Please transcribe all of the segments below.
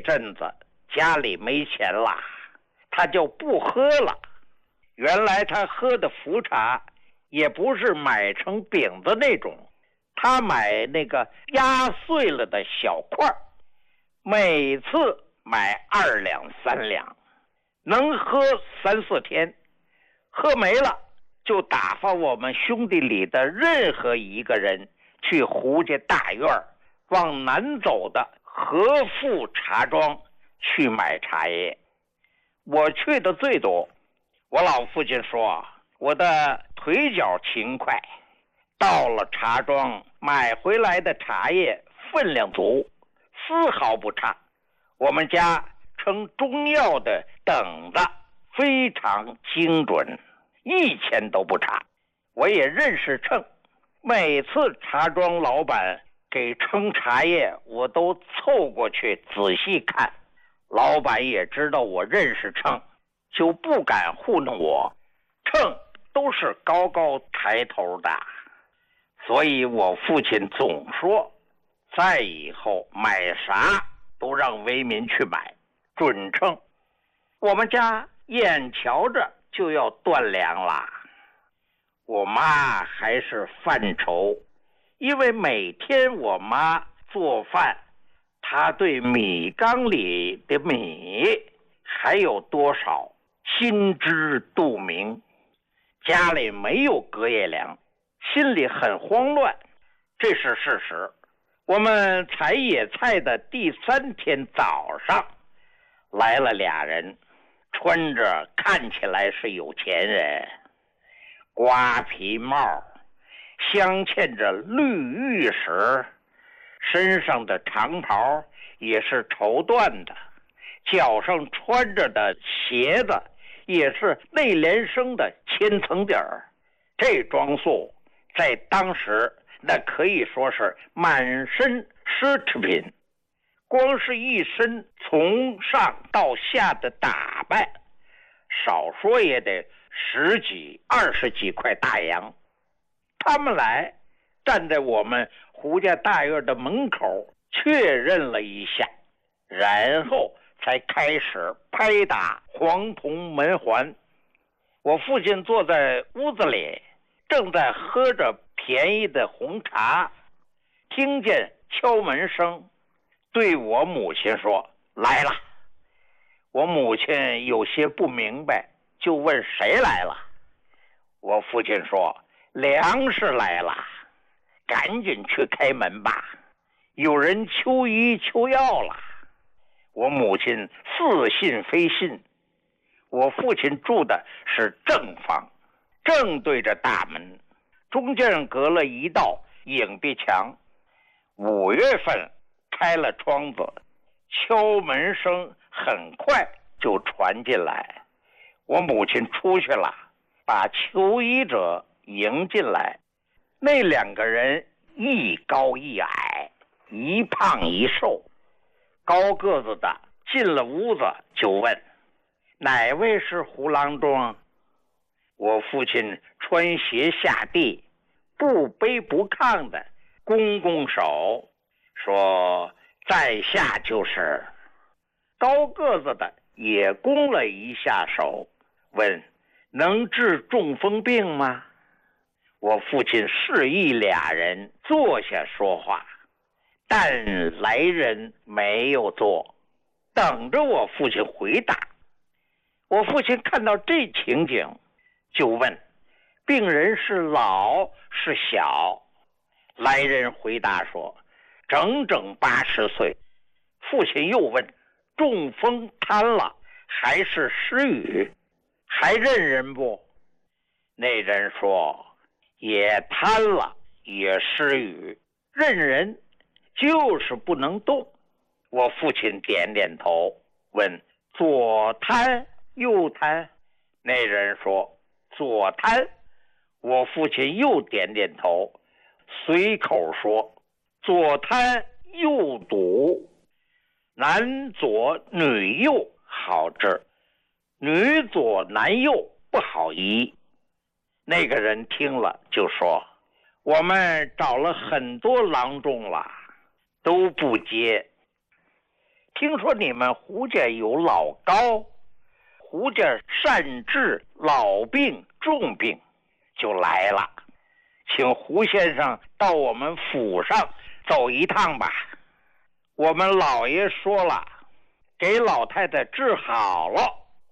阵子家里没钱了，他就不喝了。原来他喝的茯茶也不是买成饼子那种，他买那个压碎了的小块，每次买2两3两，能喝3、4天，喝没了就打发我们兄弟里的任何一个人去胡家大院往南走的和富茶庄去买茶叶。我去的最多，我老父亲说我的腿脚勤快，到了茶庄买回来的茶叶分量足，丝毫不差。我们家称中药的等子非常精准，1钱都不差。我也认识秤，每次茶庄老板给称茶叶，我都凑过去仔细看。老板也知道我认识秤，就不敢糊弄我，秤都是高高抬头的。所以我父亲总说，再以后买啥都让为民去买，准称。我们家眼瞧着就要断粮了，我妈还是犯愁，因为每天我妈做饭，她对米缸里的米还有多少心知肚明。家里没有隔夜粮，心里很慌乱，这是事实。我们采野菜的第3天早上，来了俩人，穿着看起来是有钱人，瓜皮帽，镶嵌着绿玉石，身上的长袍也是绸缎的，脚上穿着的鞋子也是内联升的千层底儿。这装束在当时那可以说是满身奢侈品，光是一身从上到下的打扮，少说也得10几20几块大洋。他们来站在我们胡家大院的门口确认了一下，然后才开始拍打黄铜门环。我父亲坐在屋子里，正在喝着便宜的红茶，听见敲门声，对我母亲说：“来了。”我母亲有些不明白，就问谁来了。我父亲说：“粮食来了，赶紧去开门吧，有人求医求药了。”我母亲似信非信。我父亲住的是正房，正对着大门，中间隔了一道影壁墙。5月份开了窗子，敲门声很快就传进来。我母亲出去了，把求医者迎进来。那2个人一高一矮，一胖一瘦。高个子的进了屋子就问：“哪位是胡郎中？”我父亲穿鞋下地，不卑不亢的拱拱手说：“在下就是。”高个子的也拱了一下手，问：“能治中风病吗？”我父亲示意俩人坐下说话，但来人没有坐，等着我父亲回答。我父亲看到这情景，就问：“病人是老是小？”来人回答说：“整整80岁。”父亲又问：“中风瘫了还是失语？还认人不？”那人说：“也瘫了，也失语，认人，就是不能动。”我父亲点点头，问：“左瘫右瘫？”那人说：“左瘫。”我父亲又点点头，随口说：“左瘫右堵，男左女右好治，女左男右不好医。”那个人听了就说：“我们找了很多郎中了，都不接。” 听说你们胡家有老高，胡家善治老病重病，就来了，请胡先生到我们府上走一趟吧。我们老爷说了，给老太太治好了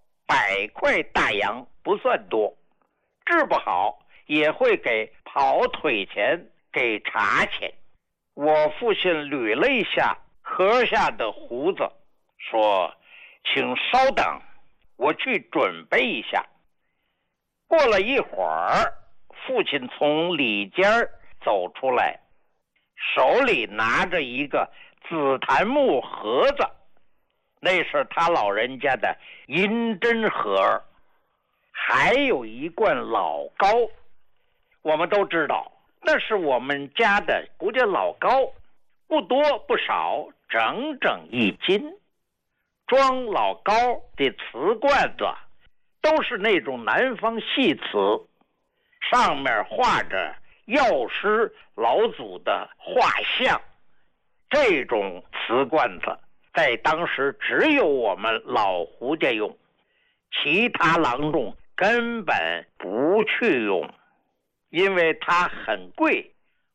100块大洋不算多，治不好也会给跑腿钱，给茶钱。我父亲捋了一下颌下的胡子，说：请稍等，我去准备一下。过了一会儿，父亲从里间走出来，手里拿着一个紫檀木盒子，那是他老人家的银针盒，还有一罐老高。我们都知道那是我们家的胡家老高，不多不少，整整1斤。装老高的瓷罐子都是那种南方细瓷，上面画着药师老祖的画像。这种瓷罐子在当时只有我们老胡家用，其他郎中根本不去用，因为它很贵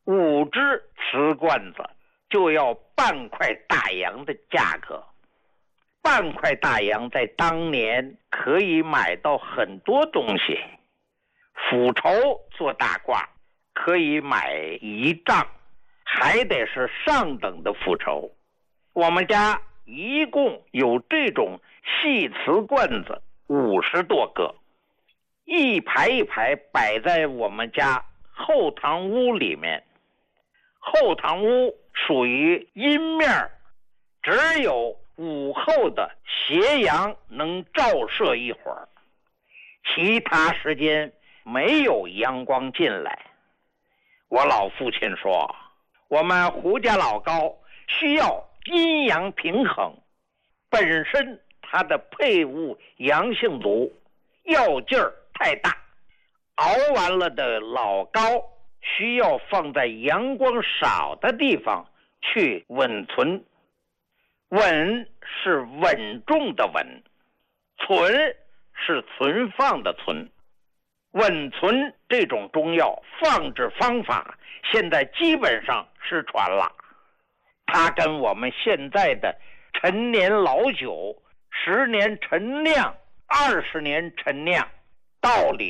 ，5只瓷罐子就要半块大洋的价格。半块大洋在当年可以买到很多东西，斧绸做大褂可以买1丈，还得是上等的斧绸。我们家一共有这种细瓷罐子50多个，一排一排摆在我们家后堂屋里面。后堂屋属于阴面，只有午后的斜阳能照射一会儿，其他时间没有阳光进来。我老父亲说，我们胡家老高需要阴阳平衡，本身它的配伍阳性足，药劲儿太大，熬完了的老高需要放在阳光少的地方去稳存。稳是稳重的稳，存是存放的存。稳存这种中药放置方法现在基本上失传了，它跟我们现在的陈年老酒10年陈酿、20年陈酿道理